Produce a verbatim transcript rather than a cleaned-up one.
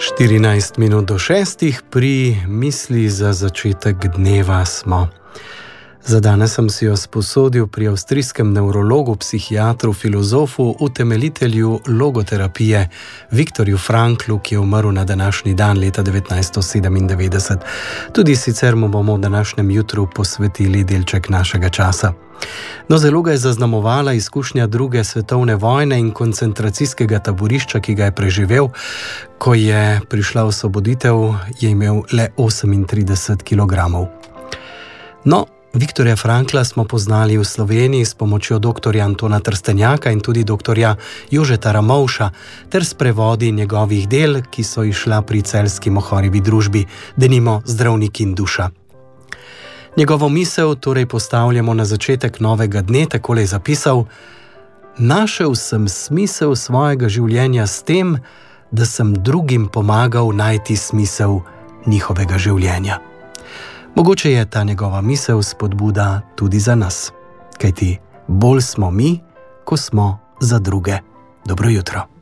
štirinajst minut do šestih pri misli za začetek dneva smo. Za danes sem si jo sposodil pri avstrijskem nevrologu, psihiatru, filozofu, utemeljitelju logoterapije Viktorju Franklu, ki je umrl na današnji dan leta devetnajststo sedemindevetdeset. Tudi sicer mu bomo v današnjem jutru posvetili delček našega časa. No, zelo ga je zaznamovala izkušnja druge svetovne vojne in koncentracijskega taborišča, ki ga je preživel. Ko je prišla osvoboditev, je imel le osemintrideset kilogramov. No, Viktorja Frankla smo poznali v Sloveniji s pomočjo doktorja Antona Trstenjaka in tudi doktorja Jožeta Ramovša ter s prevodi njegovih del, ki so izšla pri Celjski Mohorjevi družbi, denimo Zdravnik in duša. Njegovo misel torej postavljamo na začetek novega dne, takole je zapisal: Našel sem smisel svojega življenja s tem, da sem drugim pomagal najti smisel njihovega življenja. Mogoče je ta njegova misel spodbuda tudi za nas, kajti bolj smo mi, ko smo za druge. Dobro jutro.